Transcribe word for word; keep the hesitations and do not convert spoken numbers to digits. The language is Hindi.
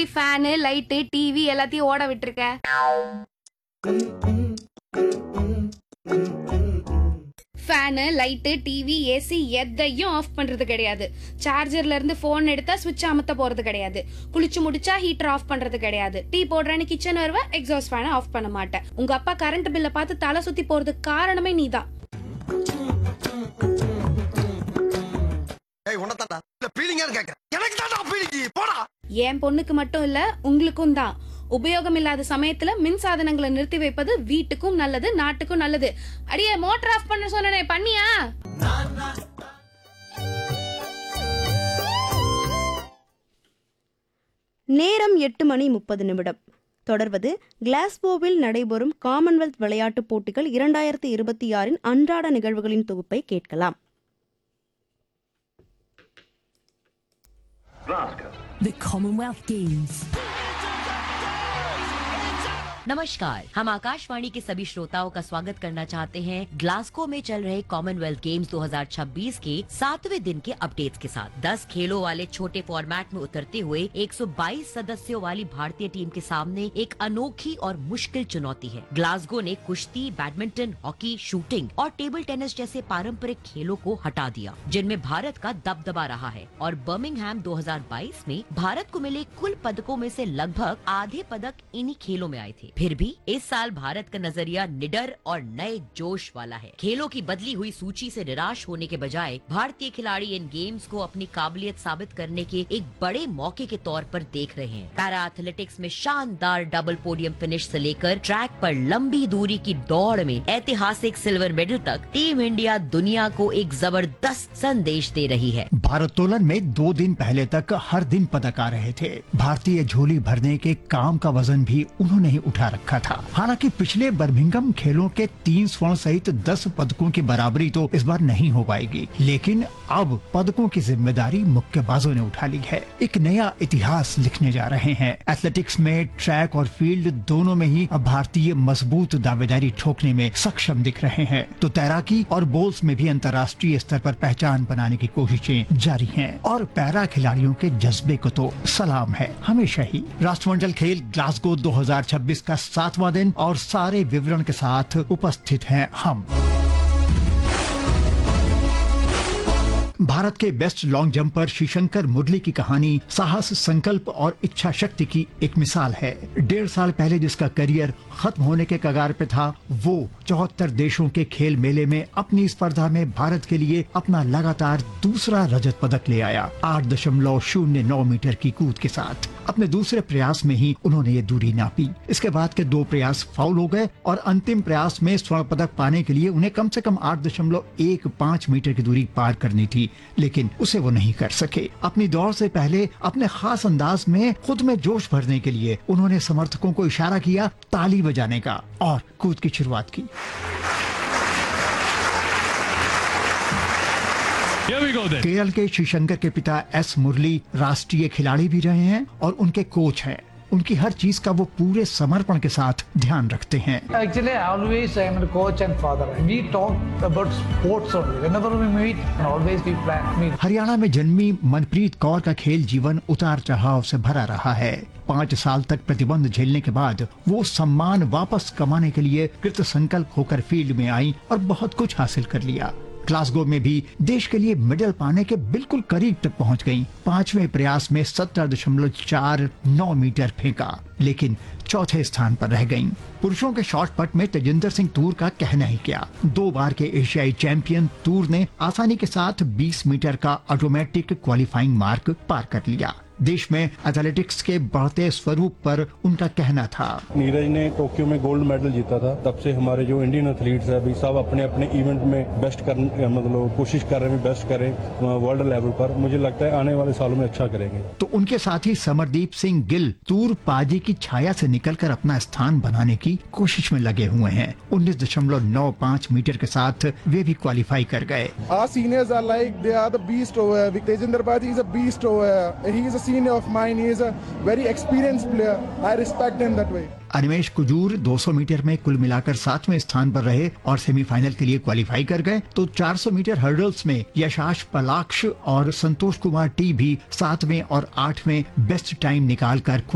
மாதிரி ஃபேனு லைட்டு டிவி எல்லாத்தையும் ஓட விட்டுருக்க? ஃபேனு லைட்டு டிவி ஏசி எதையும் ஆஃப் பண்றது கிடையாது. சார்ஜர்ல இருந்து போன் எடுத்தா சுவிட்ச் அமுத்த போறது கிடையாது. குளிச்சு முடிச்சா ஹீட்டர் ஆஃப் பண்றது கிடையாது. டீ போடுறேன்னு கிச்சன் வருவ, எக்ஸாஸ்ட் ஃபேனை ஆஃப் பண்ண மாட்டேன். உங்க அப்பா கரண்ட் பில்ல பார்த்து தலை சுத்தி போறதுக்கு காரணமே நீதான். என் பொண்ணுக்கு மட்டும் இல்ல, உங்களுக்கும் தான். உபயோகம் இல்லாத சமயத்துல மின் சாதனங்களை நிறுத்தி வைப்பது வீட்டுக்கும் நல்லது, நாட்டுக்கும் நல்லது. அடியே, மோட்டர் ஆஃப் பண்ண சொன்னனே, பண்ணியா? நேரம் எட்டு மணி முப்பது நிமிடம். தொடர்வது கிளாஸ்கோவில் நடைபெறும் காமன்வெல்த் விளையாட்டுப் போட்டிகள் இரண்டாயிரத்தி இருபத்தி ஆறின் அன்றாட நிகழ்வுகளின் தொகுப்பை கேட்கலாம். The Commonwealth Games. नमस्कार, हम आकाशवाणी के सभी श्रोताओं का स्वागत करना चाहते हैं ग्लासगो में चल रहे कॉमनवेल्थ गेम्स दो हज़ार छब्बीस के सातवें दिन के अपडेट्स के साथ। दस खेलों वाले छोटे फॉर्मेट में उतरते हुए एक सौ बाईस सदस्यों वाली भारतीय टीम के सामने एक अनोखी और मुश्किल चुनौती है। ग्लासगो ने कुश्ती, बैडमिंटन, हॉकी, शूटिंग और टेबल टेनिस जैसे पारंपरिक खेलों को हटा दिया, जिनमें भारत का दबदबा रहा है। और बर्मिंघम दो हज़ार बाईस में भारत को मिले कुल पदकों में से लगभग आधे पदक इन्हीं खेलों में आए थे। फिर भी इस साल भारत का नजरिया निडर और नए जोश वाला है। खेलों की बदली हुई सूची से निराश होने के बजाय भारतीय खिलाड़ी इन गेम्स को अपनी काबिलियत साबित करने के एक बड़े मौके के तौर पर देख रहे हैं। पैरा एथलेटिक्स में शानदार डबल पोडियम फिनिश से लेकर ट्रैक पर लंबी दूरी की दौड़ में ऐतिहासिक सिल्वर मेडल तक टीम इंडिया दुनिया को एक जबरदस्त संदेश दे रही है। भारोत्तोलन में दो दिन पहले तक हर दिन पदक आ रहे थे। भारतीय झोली भरने के काम का वजन भी उन्होंने ही उठा रखा था। हालांकि पिछले बर्मिंघम खेलों के तीन स्वर्ण सहित दस पदकों की बराबरी तो इस बार नहीं हो पाएगी, लेकिन अब पदकों की जिम्मेदारी मुक्केबाजों ने उठा ली है। एक नया इतिहास लिखने जा रहे हैं। एथलेटिक्स में ट्रैक और फील्ड दोनों में ही अब भारतीय मजबूत दावेदारी ठोकने में सक्षम दिख रहे हैं, तो तैराकी और बोल्स में भी अंतर्राष्ट्रीय स्तर पर पहचान बनाने की कोशिशें जारी हैं। और पैरा खिलाड़ियों के जज्बे को तो सलाम है हमेशा ही। राष्ट्रमंडल खेल ग्लासगो दो हज़ार छब्बीस का सातवां दिन और सारे विवरण के साथ उपस्थित हैं हम। भारत के बेस्ट लॉन्ग जंपर श्रीशंकर मुरली की कहानी साहस, संकल्प और इच्छा शक्ति की एक मिसाल है। डेढ़ साल पहले जिसका करियर खत्म होने के कगार पे था, वो चौहत्तर देशों के खेल मेले में अपनी स्पर्धा में भारत के लिए अपना लगातार दूसरा रजत पदक ले आया। आठ दशमलव शून्य नौ मीटर की कूद के साथ अपने दूसरे प्रयास में ही उन्होंने ये दूरी नापी। इसके बाद के दो प्रयास फाउल हो गए और अंतिम प्रयास में स्वर्ण पदक पाने के लिए उन्हें कम से कम आठ दशमलव एक पाँच मीटर की दूरी पार करनी थी, लेकिन उसे वो नहीं कर सके। अपनी दौड़ से पहले अपने खास अंदाज में खुद में जोश भरने के लिए उन्होंने समर्थकों को इशारा किया ताली बजाने का और कूद की शुरुआत की। केरल के श्रीशंकर के पिता एस मुरली राष्ट्रीय खिलाड़ी भी रहे हैं और उनके कोच हैं। उनकी हर चीज का वो पूरे समर्पण के साथ ध्यान रखते हैं। Actually, always I am a coach and father. We talk about sports only. Whenever we meet, and always we plan meet. Haryana में जन्मी मनप्रीत कौर का खेल जीवन उतार चढ़ाव से भरा रहा है। पाँच साल तक प्रतिबंध झेलने के बाद वो सम्मान वापस कमाने के लिए कृत संकल्प होकर फील्ड में आई और बहुत कुछ हासिल कर लिया। ग्लासगो में भी देश के लिए मेडल पाने के बिल्कुल करीब तक पहुंच गईं। पांचवें प्रयास में सत्रह दशमलव चार नौ मीटर फेंका, लेकिन चौथे स्थान पर रह गईं। पुरुषों के शॉटपट में तेजिंदर सिंह तूर का कहना ही क्या। दो बार के एशियाई चैंपियन तूर ने आसानी के साथ बीस मीटर का ऑटोमेटिक क्वालिफाइंग मार्क पार कर लिया। देश में एथलेटिक्स के बढ़ते स्वरूप पर उनका कहना था, नीरज ने टोक्यो में गोल्ड मेडल जीता था, तब से हमारे जो इंडियन एथलीट्स है अभी सब अपने अपने इवेंट में बेस्ट कर मतलब कोशिश कर रहे हैं बेस्ट करें वर्ल्ड लेवल पर। मुझे लगता है आने वाले सालों में अच्छा करेंगे। तो उनके साथी समरदीप सिंह गिल तूर पाजी की छाया से निकलकर अपना स्थान बनाने की कोशिश में लगे हुए हैं। उन्नीस दशमलव नौ पाँच मीटर के साथ वे भी क्वालिफाई कर गए। Our seniors are like they are the beast over here. Tejinder Paji is a beast over here. He is a senior of mine. He is a very experienced player. I respect him that way. Animesh Kujur दो सौ मीटर में कुल मिलाकर सातवें स्थान पर रहे और सेमीफाइनल के लिए क्वालिफाई कर गए। तो चार सौ मीटर हर्डल्स में यशाश पलाक्ष और संतोष कुमार टी भी सातवें और आठवें बेस्ट टाइम निकालकर